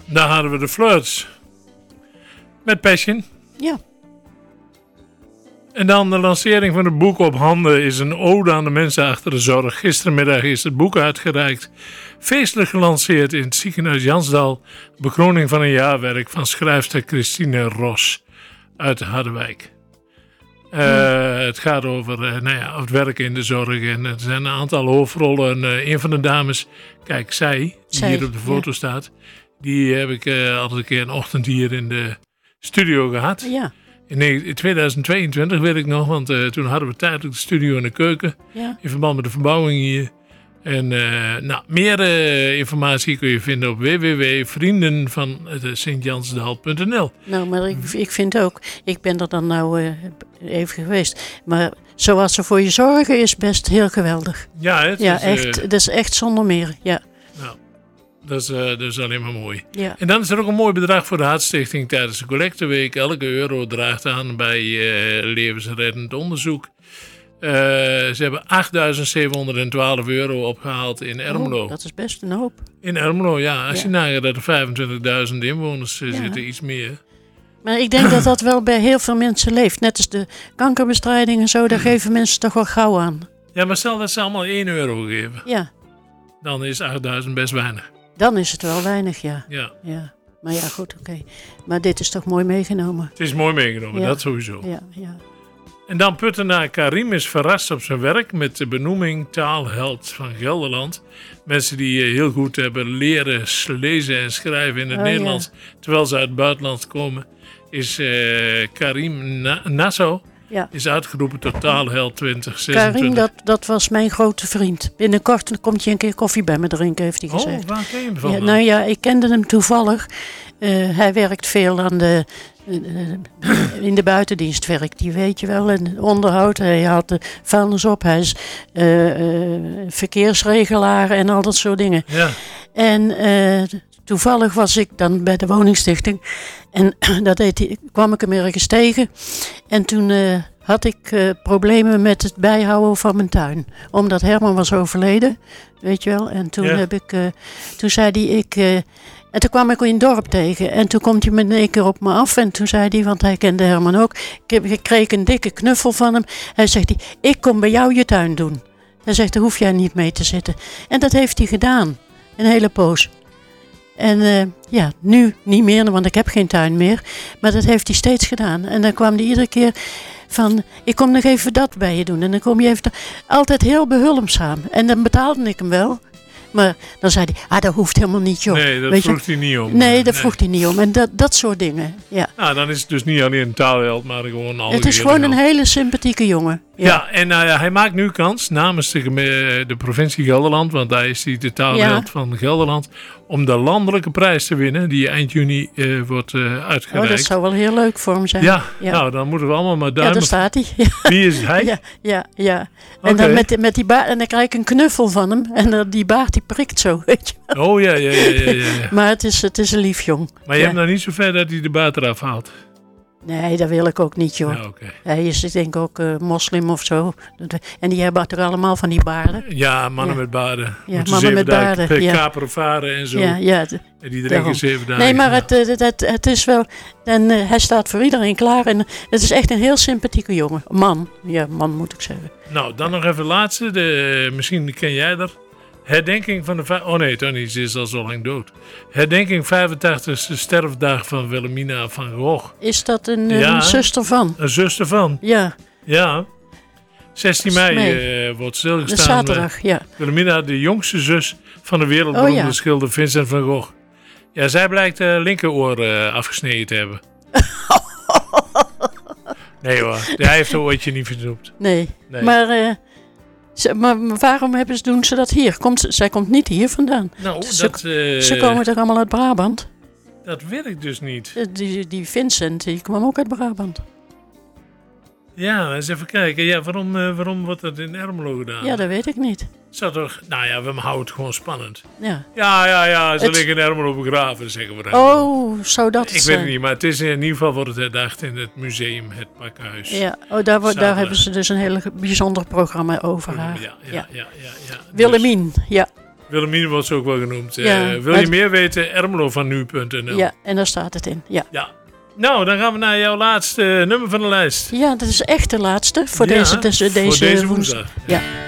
daar hadden we de Flirts. Met Passion. Ja. En dan de lancering van het boek Op Handen is een ode aan de mensen achter de zorg. Gistermiddag is het boek uitgereikt. Feestelijk gelanceerd in het ziekenhuis Jansdal. Bekroning van een jaarwerk van schrijfster Christine Ros uit Harderwijk. Het gaat over het werken in de zorg. En er zijn een aantal hoofdrollen. Een van de dames, kijk, zij die hier op de foto staat. Die heb ik altijd een keer een ochtend hier in de studio gehad. Ja. In 2022 weet ik nog, want toen hadden we tijdelijk de studio in de keuken. Ja. In verband met de verbouwing hier. En meer informatie kun je vinden op www.vriendenvan.sint-jansdal.nl. Nou, maar ik vind ook, ik ben er dan nou even geweest. Maar zoals ze voor je zorgen is best heel geweldig. Ja, dat is echt zonder meer, ja. Nou, dat is alleen maar mooi. Ja. En dan is er ook een mooi bedrag voor de Hartstichting tijdens de collecteweek. Elke euro draagt aan bij levensreddend onderzoek. Ze hebben €8.712 opgehaald in Ermelo. Oh, dat is best een hoop. In Ermelo, ja. Als je nagaat dat er 25.000 inwoners zitten, iets meer. Maar ik denk dat dat wel bij heel veel mensen leeft. Net als de kankerbestrijding en zo, daar geven mensen toch wel gauw aan. Ja, maar stel dat ze allemaal €1 geven. Ja. Dan is 8.000 best weinig. Dan is het wel weinig, ja. Ja. Maar ja, goed, oké. Maar dit is toch mooi meegenomen. Het is mooi meegenomen, dat sowieso. Ja. En dan Puttenaar Karim is verrast op zijn werk met de benoeming taalheld van Gelderland. Mensen die heel goed hebben leren lezen en schrijven in het Nederlands, terwijl ze uit het buitenland komen, is Karim Nassau. Ja. Is uitgeroepen tot taalheld 2026. Karim, dat was mijn grote vriend. Binnenkort komt hij een keer koffie bij me drinken, heeft hij gezegd. Oh, waar ken je hem van? Ja, nou ja, ik kende hem toevallig. Hij werkt veel aan in de buitendienst werkt hij, weet je wel. En onderhoud, hij haalt de vuilnis op. Hij is verkeersregelaar en al dat soort dingen. Ja. En toevallig was ik dan bij de woningstichting. En kwam ik hem ergens tegen. En toen had ik problemen met het bijhouden van mijn tuin. Omdat Herman was overleden, weet je wel. En toen toen zei hij, en toen kwam ik in het dorp tegen. En toen komt hij met een keer op me af. En toen zei hij, want hij kende Herman ook. Ik kreeg een dikke knuffel van hem. Hij zegt, ik kom bij jou je tuin doen. Hij zegt, daar hoef jij niet mee te zitten. En dat heeft hij gedaan. Een hele poos. En nu niet meer, want ik heb geen tuin meer. Maar dat heeft hij steeds gedaan. En dan kwam hij iedere keer van, ik kom nog even dat bij je doen. En dan kom je even, altijd heel behulpzaam. En dan betaalde ik hem wel. Maar dan zei hij, dat hoeft helemaal niet, joh. Nee, dat vroeg hij niet om. Nee, dat vroeg hij niet om. En dat soort dingen, ja. Nou, dan is het dus niet alleen een taalheld, maar gewoon al. Het is gewoon een hele sympathieke jongen. Ja, en hij maakt nu kans namens de provincie Gelderland, want daar is hij de taalheld van Gelderland, om de landelijke prijs te winnen die eind juni wordt uitgereikt. Oh, dat zou wel heel leuk voor hem zijn. Ja, nou, dan moeten we allemaal maar duimen. Ja, daar staat hij. Wie is hij? Ja. En dan met die baard, en dan krijg ik een knuffel van hem. En die baard die prikt zo, weet je. Oh ja. Maar het is een lief jong. Maar je hebt nou niet zo ver dat hij de baard eraf haalt. Nee, dat wil ik ook niet, joh. Ja, okay. Hij is denk ik ook moslim of zo. En die hebben toch allemaal van die baarden? Ja, mannen met baarden. Ja, mannen met baarden. Per kaperen varen en zo. Ja. En die drinken 7 dagen. Nee, maar het is wel... En hij staat voor iedereen klaar. En het is echt een heel sympathieke jongen. Man. Ja, man moet ik zeggen. Nou, dan nog even de laatste. Misschien ken jij er. Herdenking van de... Oh nee, Tony is al zo lang dood. Herdenking 85e sterfdag van Wilhelmina van Gogh. Is dat een zuster van? Een zuster van. Ja. 16 mei wordt stilgestaan. De zaterdag, ja. Wilhelmina, de jongste zus van de wereldberoemde schilder Vincent van Gogh. Ja, zij blijkt linkeroor afgesneden te hebben. Nee hoor, hij heeft haar ooitje niet verzoept. Nee. Maar waarom doen ze dat hier? Zij komt niet hier vandaan. Nou, ze komen toch allemaal uit Brabant? Dat weet ik dus niet. Die Vincent, die kwam ook uit Brabant. Ja, eens even kijken. Ja, waarom wordt dat in Ermelo gedaan? Ja, dat weet ik niet. Zou toch... Nou ja, we houden het gewoon spannend. Ja. Ja, ze liggen in Ermelo begraven, zeggen we dan. Oh, zou dat zijn? Ik weet het niet, maar het is in ieder geval wordt het herdacht in het museum, het Pakhuis. Ja, daar hebben ze dus een heel bijzonder programma over haar. Ja. Willemien, ja. Wilhelmine wordt ze ook wel genoemd. Ja, wil je meer weten? ermelovanu.nl. Ja, en daar staat het in. Ja. Ja. Nou, dan gaan we naar jouw laatste nummer van de lijst. Ja, dat is echt de laatste voor Ja, deze voor deze woensdag. Ja.